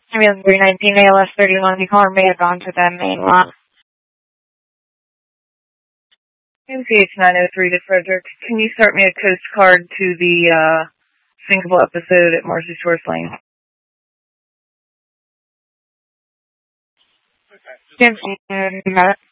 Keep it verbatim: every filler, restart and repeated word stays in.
Ambulance three nineteen A L S thirty-one, the caller may have gone to the main lot. M C H nine oh three to Frederick. Can you start me a Coast card to the uh, Sinkable episode at Marcy Shores Lane? Yes, you got it.